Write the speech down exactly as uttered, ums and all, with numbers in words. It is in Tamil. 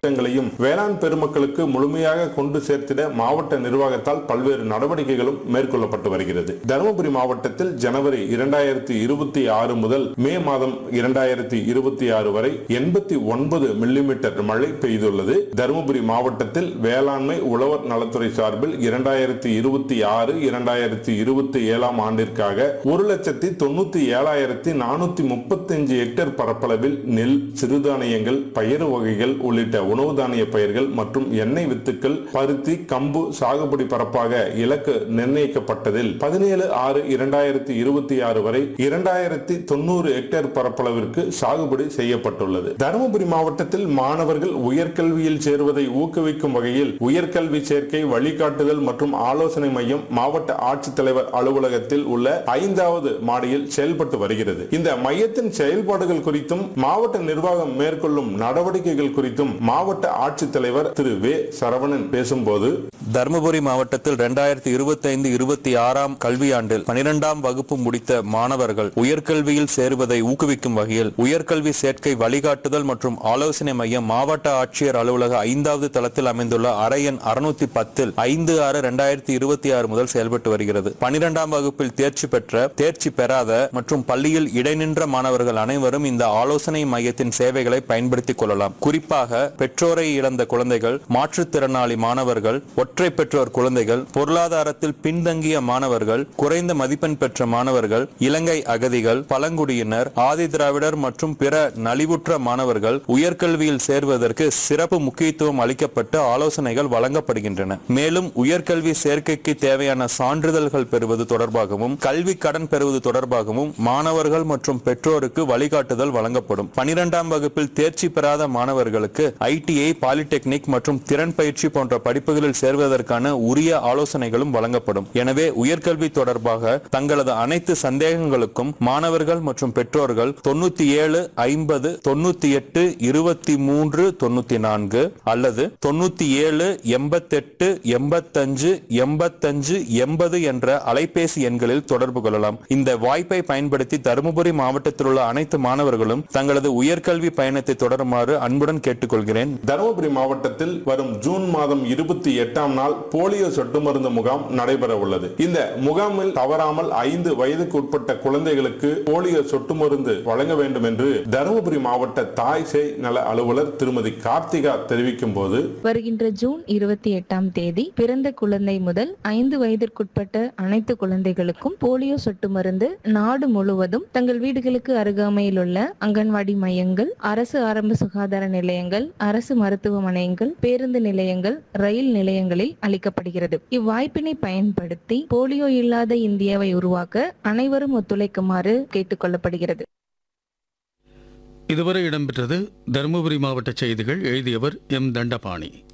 திட்டங்களையும் வேளாண் பெருமக்களுக்கு முழுமையாக கொண்டு சேர்த்திட மாவட்ட நிர்வாகத்தால் பல்வேறு நடவடிக்கைகளும் மேற்கொள்ளப்பட்டு வருகிறது. தருமபுரி மாவட்டத்தில் ஜனவரி இரண்டாயிரத்தி இருபத்தி ஆறு முதல் மே மாதம் இரண்டாயிரத்தி இருபத்தி ஆறு வரை எண்பத்தி ஒன்பது மில்லிமீட்டர் மழை பெய்துள்ளது. தருமபுரி மாவட்டத்தில் வேளாண்மை உழவர் நலத்துறை சார்பில் இரண்டாயிரத்தி இருபத்தி ஆறு இரண்டாயிரத்தி இருபத்தி ஏழாம் ஆண்டிற்காக ஒரு லட்சத்தி தொண்ணூத்தி ஏழாயிரத்தி நானூத்தி முப்பத்தி அஞ்சு ஹெக்டேர் பரப்பளவில் நெல், சிறுதானியங்கள், பயறு வகைகள் உள்ளிட்ட உணவு தானிய பயிர்கள் மற்றும் எண்ணெய் வித்துக்கள், பருத்தி, கம்பு சாகுபடி பரப்பாக இலக்கு நிர்ணயிக்கப்பட்டதில் பதினேழு ஆறு இரண்டாயிரத்தி இருபத்தி ஆறு வரை இரண்டாயிரத்தி தொண்ணூறு ஹெக்டேர் பரப்பளவிற்கு சாகுபடி செய்யப்பட்டுள்ளது. தருமபுரி மாவட்டத்தில் மாணவர்கள் உயர்கல்வியில் சேருவதை ஊக்குவிக்கும் வகையில் உயர்கல்வி சேர்க்கை வழிகாட்டுதல் மற்றும் ஆலோசனை மையம் மாவட்ட ஆட்சித்தலைவர் அலுவலகத்தில் உள்ள ஐந்தாவது மாடியில் செயல்பட்டு வருகிறது. இந்த மையத்தின் செயல்பாடுகள் குறித்தும் மாவட்ட நிர்வாகம் மேற்கொள்ளும் நடவடிக்கைகள் குறித்தும் மாவட்ட ஆட்சித்தலைவர் திரு வே சரவணன் பேசும்போது, தருமபுரி மாவட்டத்தில் இரண்டாயிரத்தி இருபத்தி ஐந்து இருபத்தி ஆறாம் கல்வியாண்டில் பனிரெண்டாம் வகுப்பு முடித்த மாணவர்கள் உயர்கல்வியில் சேருவதை ஊக்குவிக்கும் வகையில் உயர்கல்வி சேர்க்கை வழிகாட்டுதல் மற்றும் ஆலோசனை மையம் மாவட்ட ஆட்சியர் அலுவலக ஐந்தாவது தளத்தில் அமைந்துள்ள அறை எண் அறுநூத்தி பத்தில் ஐந்து ஆறு இரண்டாயிரத்தி இருபத்தி ஆறு முதல் செயல்பட்டு வருகிறது. பனிரெண்டாம் வகுப்பில் தேர்ச்சி பெற்ற, தேர்ச்சி பெறாத மற்றும் பள்ளியில் இடைநின்ற மாணவர்கள் அனைவரும் இந்த ஆலோசனை மையத்தின் சேவைகளை பயன்படுத்திக் கொள்ளலாம். குறிப்பாக பெற்றோரை இழந்த குழந்தைகள், மாற்றுத்திறனாளி மாணவர்கள், ஒற்றை பெற்றோர் குழந்தைகள், பொருளாதாரத்தில் பின்தங்கிய மாணவர்கள், குறைந்த மதிப்பெண் பெற்ற மாணவர்கள், இலங்கை அகதிகள், பழங்குடியினர், ஆதி திராவிடர் மற்றும் பிற நலிவுற்ற மாணவர்கள் உயர்கல்வியில் சேர்வதற்கு சிறப்பு முக்கியத்துவம் அளிக்கப்பட்டு ஆலோசனைகள் வழங்கப்படுகின்றன. மேலும் உயர்கல்வி சேர்க்கைக்கு தேவையான சான்றிதழ்கள் பெறுவது தொடர்பாகவும் கல்வி கடன் பெறுவது தொடர்பாகவும் மாணவர்கள் மற்றும் பெற்றோருக்கு வழிகாட்டுதல் வழங்கப்படும். பனிரெண்டாம் வகுப்பில் தேர்ச்சி பெறாத மாணவர்களுக்கு ஐடிஐ, பாலிடெக்னிக் மற்றும் திறன் பயிற்சி போன்ற படிப்புகளில் சேர்வதற்கான உரிய ஆலோசனைகளும் வழங்கப்படும். எனவே உயர்கல்வி தொடர்பாக தங்களது அனைத்து சந்தேகங்களுக்கும் மாணவர்கள் மற்றும் பெற்றோர்கள் தொண்ணூத்தி ஏழு ஐம்பது தொண்ணூத்தி எட்டு இருபத்தி மூன்று தொண்ணூத்தி நான்கு அல்லது தொண்ணூத்தி ஏழு எண்பத்தி எட்டு எண்பத்தஞ்சு எண்பத்தஞ்சு எண்பது என்ற அலைபேசி எண்களில் தொடர்பு கொள்ளலாம். இந்த வாய்ப்பை பயன்படுத்தி தருமபுரி மாவட்டத்தில் உள்ள அனைத்து மாணவர்களும் தங்களது உயர்கல்வி பயணத்தை தொடருமாறு அன்புடன் கேட்டுக்கொள்கிறேன். தருமபுரி மாவட்டத்தில் வரும் ஜூன் மாதம் இருபத்தி எட்டாம் நாள் போலியோ சொட்டு மருந்து முகாம் நடைபெற உள்ளது. இந்த முகாமில் தவறாமல் ஐந்து வயதுக்கு உட்பட்ட குழந்தைகளுக்கு போலியோ சொட்டு மருந்து வழங்க வேண்டும் என்று தருமபுரி மாவட்ட தாய் சேய் நல அலுவலர் திருமதி கார்த்திகா தெரிவிக்கும் போது, வருகின்ற ஜூன் இருபத்தி எட்டாம் தேதி பிறந்த குழந்தை முதல் ஐந்து வயதிற்குட்பட்ட அனைத்து குழந்தைகளுக்கும் போலியோ சொட்டு மருந்து நாடு முழுவதும் தங்கள் வீடுகளுக்கு அருகாமையில் உள்ள அங்கன்வாடி மையங்கள், அரசு ஆரம்ப சுகாதார நிலையங்கள், அரசு மருத்துவமனைகள், பேருந்து நிலையங்கள், ரயில் நிலையங்களில் அளிக்கப்படுகிறது. இவ்வாய்ப்பினை பயன்படுத்தி போலியோ இல்லாத இந்தியாவை உருவாக்க அனைவரும் ஒத்துழைக்குமாறு கேட்டுக் கொள்ளப்படுகிறது. இதுவரை இடம்பெற்றது தருமபுரி மாவட்ட செய்திகள். எழுதியவர் எம் தண்டபாணி.